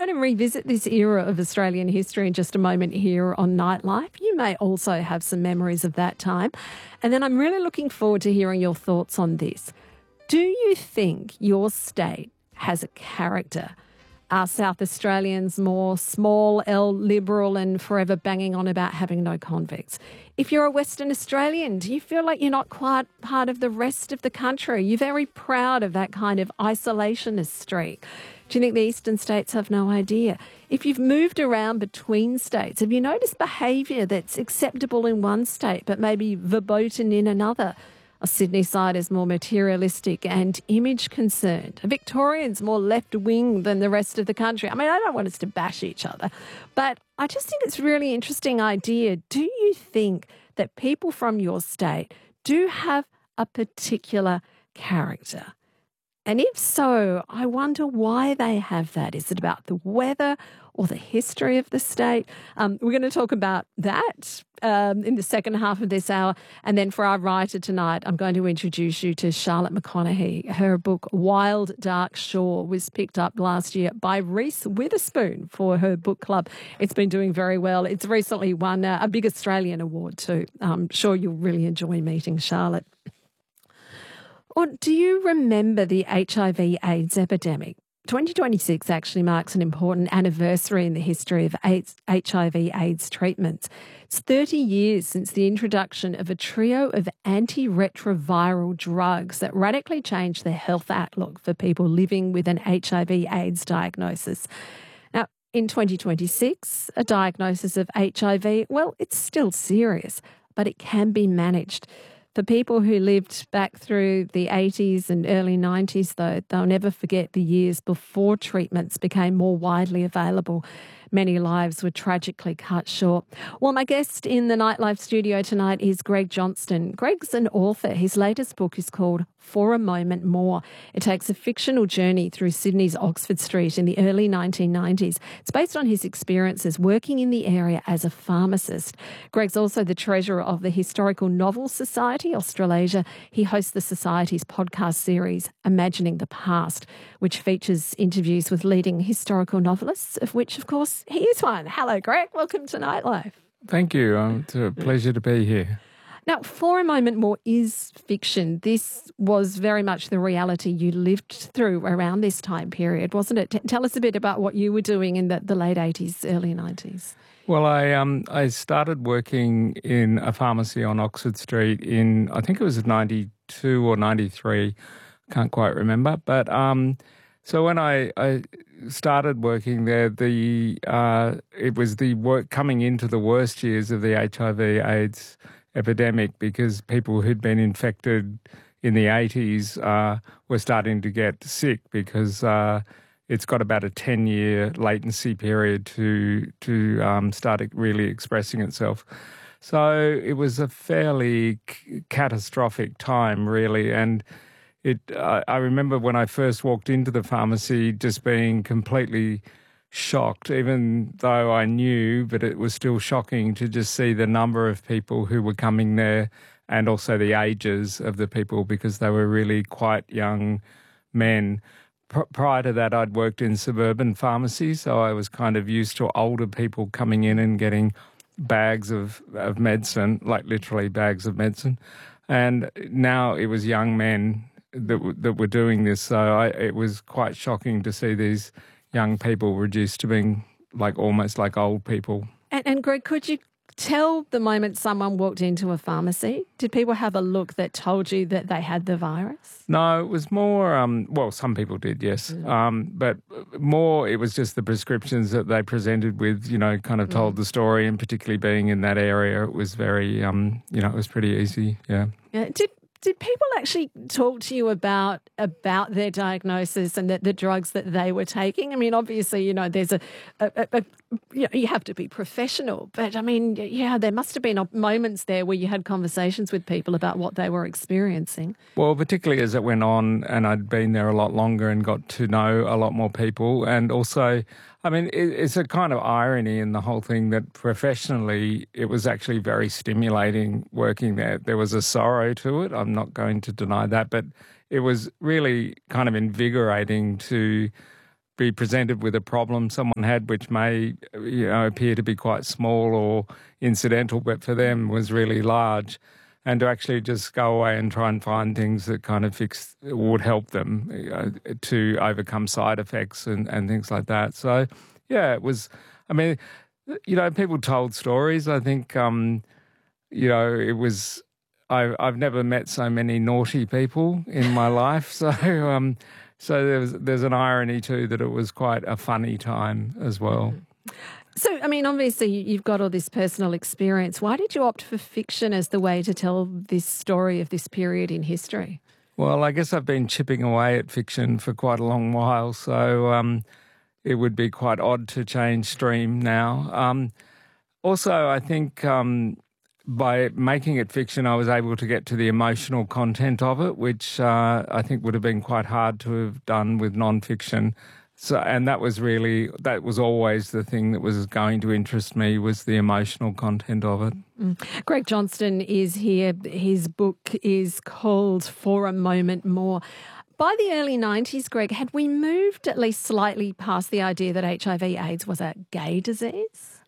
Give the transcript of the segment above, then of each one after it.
going to revisit this era of Australian history in just a moment here on Nightlife. You may also have some memories of that time. And then I'm really looking forward to hearing your thoughts on this. Do you think your state has a character? Are South Australians more small L liberal and forever banging on about having no convicts? If you're a Western Australian, do you feel like you're not quite part of the rest of the country? You're very proud of that kind of isolationist streak. Do you think the eastern states have no idea? If you've moved around between states, have you noticed behaviour that's acceptable in one state but maybe verboten in another? A Sydney side is more materialistic and image concerned. A Victorian's more left-wing than the rest of the country. I mean, I don't want us to bash each other, but I just think it's a really interesting idea. Do you think that people from your state do have a particular character? And if so, I wonder why they have that. Is it about the weather or the history of the state? We're going to talk about that in the second half of this hour. And then for our writer tonight, I'm going to introduce you to Charlotte McConaghy. Her book, Wild Dark Shore, was picked up last year by Reese Witherspoon for her book club. It's been doing very well. It's recently won a big Australian award too. I'm sure you'll really enjoy meeting Charlotte. Or do you remember the HIV/AIDS epidemic? 2026 actually marks an important anniversary in the history of HIV/AIDS treatments. It's 30 years since the introduction of a trio of antiretroviral drugs that radically changed the health outlook for people living with an HIV/AIDS diagnosis. Now, in 2026, a diagnosis of HIV, well, it's still serious, but it can be managed. For people who lived back through the 80s and early 90s, though, they'll never forget the years before treatments became more widely available. Many lives were tragically cut short. Well, my guest in the Nightlife studio tonight is Greg Johnston. Greg's an author. His latest book is called For a Moment More. It takes a fictional journey through Sydney's Oxford Street in the early 1990s. It's based on his experiences working in the area as a pharmacist. Greg's also the treasurer of the Historical Novel Society, Australasia. He hosts the Society's podcast series, Imagining the Past, which features interviews with leading historical novelists, of which, of course, he is one. Hello, Greg. Welcome to Nightlife. Thank you. It's a pleasure to be here. Now, For a Moment More is fiction. This was very much the reality you lived through around this time period, wasn't it? Tell us a bit about what you were doing in the late 80s, early 90s. Well, I started working in a pharmacy on Oxford Street in, I think it was 92 or 93, can't quite remember. But so when I started working there, it was the work coming into the worst years of the HIV/AIDS epidemic, because people who'd been infected in the 80s were starting to get sick, because it's got about a 10-year latency period to start really expressing itself. So it was a fairly catastrophic time, really, and I remember when I first walked into the pharmacy just being completely shocked, even though I knew, but it was still shocking to just see the number of people who were coming there, and also the ages of the people, because they were really quite young men. Prior to that, I'd worked in suburban pharmacies, so I was kind of used to older people coming in and getting bags of medicine, like literally bags of medicine. And now it was young men that were doing this, so it was quite shocking to see these young people reduced to being almost like old people. And Greg, could you tell the moment someone walked into a pharmacy, did people have a look that told you that they had the virus? No, it was more, well, some people did, yes. But more, it was just the prescriptions that they presented with, kind of told the story, and particularly being in that area, it was very, it was pretty easy, yeah. Did people actually talk to you about their diagnosis and the drugs that they were taking? I mean, obviously, there's you have to be professional, but I mean, yeah, there must have been moments there where you had conversations with people about what they were experiencing. Well, particularly as it went on, and I'd been there a lot longer and got to know a lot more people, and also, I mean, it's a kind of irony in the whole thing that professionally it was actually very stimulating working there. There was a sorrow to it, I'm not going to deny that, but it was really kind of invigorating to be presented with a problem someone had which may appear to be quite small or incidental, but for them was really large, and to actually just go away and try and find things that kind of would help them to overcome side effects and things like that. So, yeah, it was, I mean, people told stories. I think, it was, I've never met so many naughty people in my life. So there's an irony too that it was quite a funny time as well. So, I mean, obviously you've got all this personal experience. Why did you opt for fiction as the way to tell this story of this period in history? Well, I guess I've been chipping away at fiction for quite a long while, so it would be quite odd to change stream now. Also, I think by making it fiction, I was able to get to the emotional content of it, which I think would have been quite hard to have done with non-fiction. So, and that was always the thing that was going to interest me, was the emotional content of it. Greg Johnston is here. His book is called For a Moment More. By the early 90s, Greg, had we moved at least slightly past the idea that HIV/AIDS was a gay disease?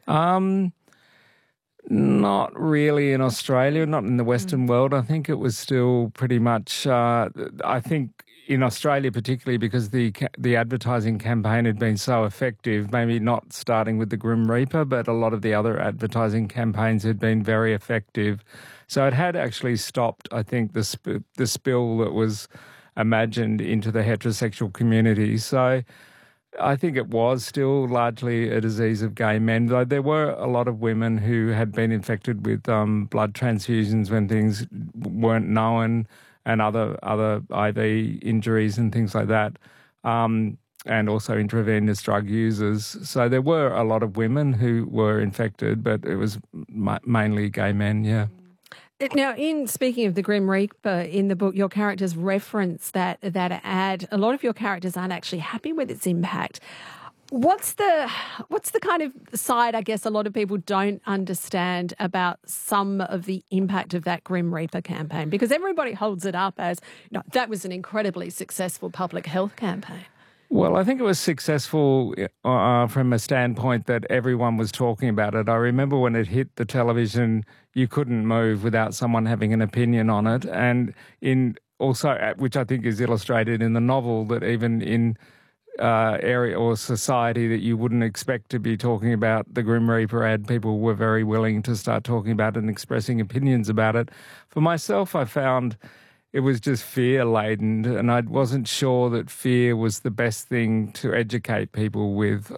Not really in Australia, not in the Western world. I think it was still pretty much, I think in Australia particularly, because the advertising campaign had been so effective, maybe not starting with the Grim Reaper, but a lot of the other advertising campaigns had been very effective. So it had actually stopped, I think, the spill that was imagined into the heterosexual community. So I think it was still largely a disease of gay men, though there were a lot of women who had been infected with blood transfusions when things weren't known, and other IV injuries and things like that, and also intravenous drug users. So there were a lot of women who were infected, but it was mainly gay men, yeah. Now, in speaking of the Grim Reaper in the book, your characters reference that ad. A lot of your characters aren't actually happy with its impact. What's the kind of side, I guess, a lot of people don't understand about some of the impact of that Grim Reaper campaign? Because everybody holds it up as, that was an incredibly successful public health campaign. Well, I think it was successful from a standpoint that everyone was talking about it. I remember when it hit the television, you couldn't move without someone having an opinion on it. And which I think is illustrated in the novel, that even in area or society that you wouldn't expect to be talking about the Grim Reaper ad, people were very willing to start talking about it and expressing opinions about it. For myself, I found it was just fear-laden, and I wasn't sure that fear was the best thing to educate people with.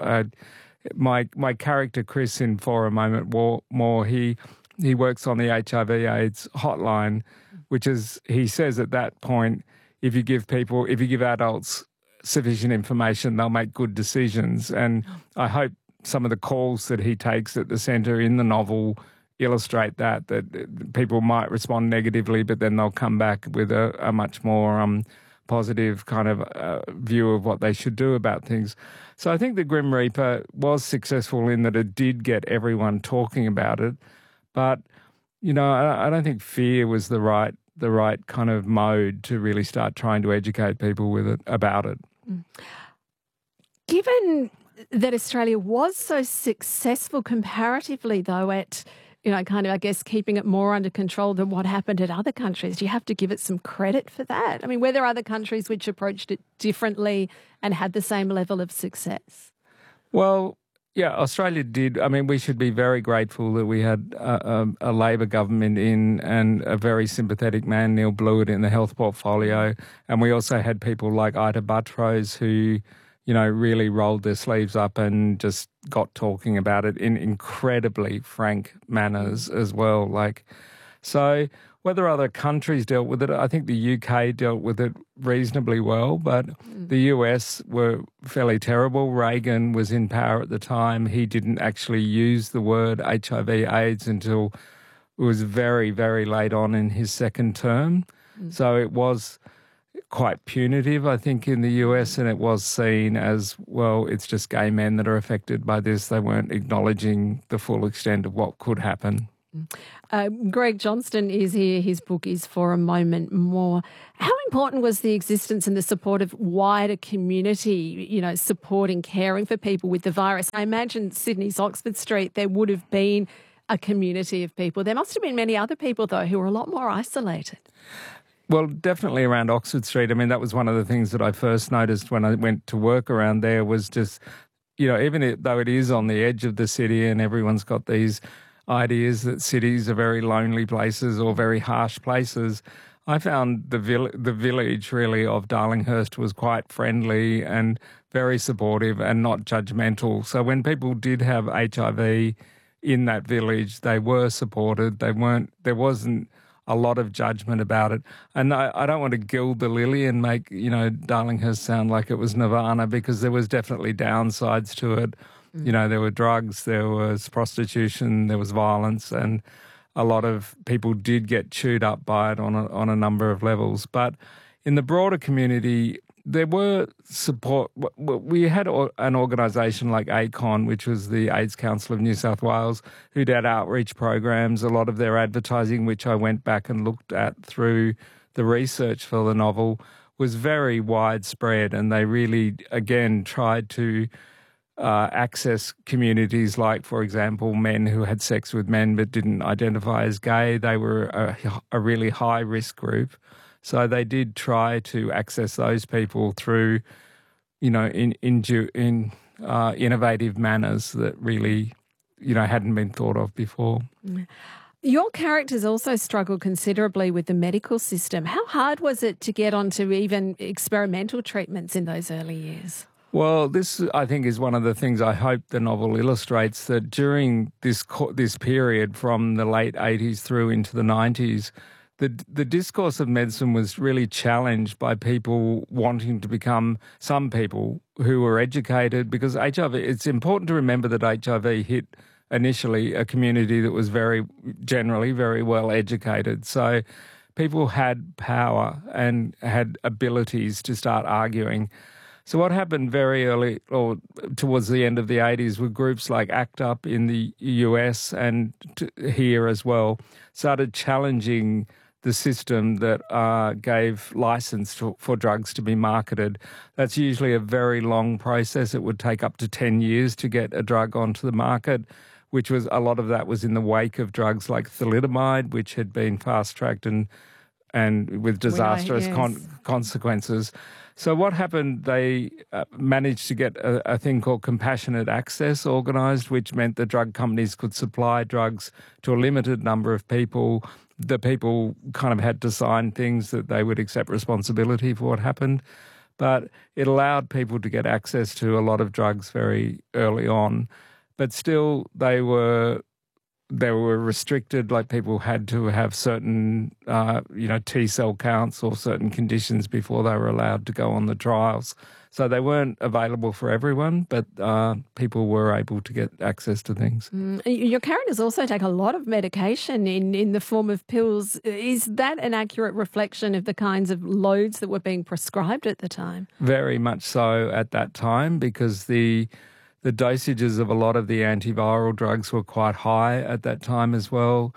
My character, Chris, in For a Moment More, he works on the HIV/AIDS hotline, which is, he says at that point, if you give adults sufficient information, they'll make good decisions. And I hope some of the calls that he takes at the centre in the novel illustrate that people might respond negatively, but then they'll come back with a much more positive kind of view of what they should do about things. So I think the Grim Reaper was successful in that it did get everyone talking about it, but I don't think fear was the right kind of mode to really start trying to educate people about it. Given that Australia was so successful comparatively, though, at I guess keeping it more under control than what happened at other countries, do you have to give it some credit for that? I mean, were there other countries which approached it differently and had the same level of success? Well, yeah, Australia did. I mean, we should be very grateful that we had a Labor government and a very sympathetic man, Neil Blewett, in the health portfolio. And we also had people like Ita Buttrose who, really rolled their sleeves up and just got talking about it in incredibly frank manners as well. So whether other countries dealt with it, I think the UK dealt with it reasonably well, but the US were fairly terrible. Reagan was in power at the time. He didn't actually use the word HIV/AIDS until it was very, very late on in his second term. So it was quite punitive, I think, in the US, and it was seen as, well, it's just gay men that are affected by this. They weren't acknowledging the full extent of what could happen. Greg Johnston is here. His book is For a Moment More. How important was the existence and the support of wider community, supporting, caring for people with the virus? I imagine Sydney's Oxford Street, there would have been a community of people. There must have been many other people, though, who were a lot more isolated. Well, definitely around Oxford Street. I mean, that was one of the things that I first noticed when I went to work around there was just, even though it is on the edge of the city and everyone's got these ideas that cities are very lonely places or very harsh places, I found the village really of Darlinghurst was quite friendly and very supportive and not judgmental. So when people did have HIV in that village, they were supported. There wasn't a lot of judgment about it. And I don't want to gild the lily and make, Darlinghurst sound like it was nirvana, because there was definitely downsides to it. There were drugs, there was prostitution, there was violence, and a lot of people did get chewed up by it on a number of levels. But in the broader community, there were support. We had an organisation like ACON, which was the AIDS Council of New South Wales, who did outreach programs. A lot of their advertising, which I went back and looked at through the research for the novel, was very widespread, and they really, again, tried to access communities like, for example, men who had sex with men but didn't identify as gay. They were a really high-risk group. So they did try to access those people through, in innovative manners that really, hadn't been thought of before. Your characters also struggled considerably with the medical system. How hard was it to get onto even experimental treatments in those early years? Well, this, I think, is one of the things I hope the novel illustrates, that during this period from the late 80s through into the 90s, the discourse of medicine was really challenged by people wanting to become, some people who were educated, because HIV, it's important to remember that HIV hit initially a community that was generally very well educated. So people had power and had abilities to start arguing. So what happened very early, or towards the end of the 80s, with groups like ACT UP in the US and here as well, started challenging the system that gave license for drugs to be marketed. That's usually a very long process. It would take up to 10 years to get a drug onto the market, which was, a lot of that was in the wake of drugs like thalidomide, which had been fast-tracked and with disastrous consequences. So what happened, they managed to get a thing called compassionate access organised, which meant the drug companies could supply drugs to a limited number of people. The people kind of had to sign things that they would accept responsibility for what happened. But it allowed people to get access to a lot of drugs very early on. But still, they were restricted, like people had to have certain, T-cell counts or certain conditions before they were allowed to go on the trials. So they weren't available for everyone, but people were able to get access to things. Your characters also take a lot of medication in the form of pills. Is that an accurate reflection of the kinds of loads that were being prescribed at the time? Very much so at that time, because the dosages of a lot of the antiviral drugs were quite high at that time as well.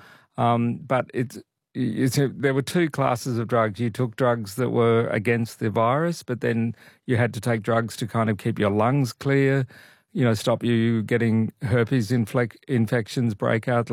But there were two classes of drugs. You took drugs that were against the virus, but then you had to take drugs to kind of keep your lungs clear, stop you getting herpes infections break out,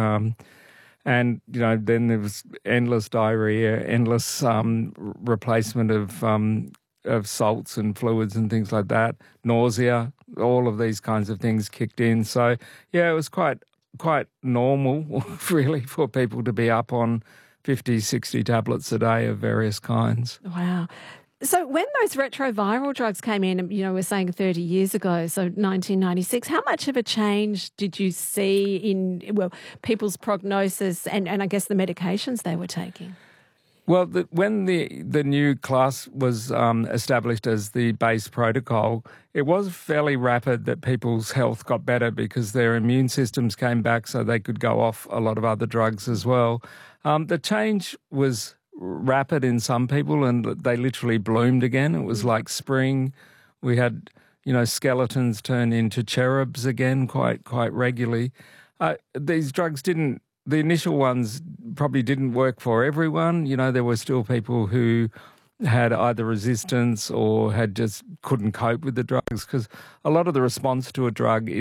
and then there was endless diarrhea, endless replacement of salts and fluids and things like that, nausea, all of these kinds of things kicked in. So, yeah, it was quite normal, really, for people to be up on 50, 60 tablets a day of various kinds. Wow. So when those retroviral drugs came in, we're saying 30 years ago, so 1996, how much of a change did you see in, people's prognosis and I guess the medications they were taking? Well, when the new class was established as the base protocol, it was fairly rapid that people's health got better because their immune systems came back so they could go off a lot of other drugs as well. The change was rapid in some people and they literally bloomed again. It was like spring. We had, skeletons turn into cherubs again quite regularly. These drugs didn't the initial ones probably didn't work for everyone. You know, there were still people who had either resistance or had just couldn't cope with the drugs, because a lot of the response to a drug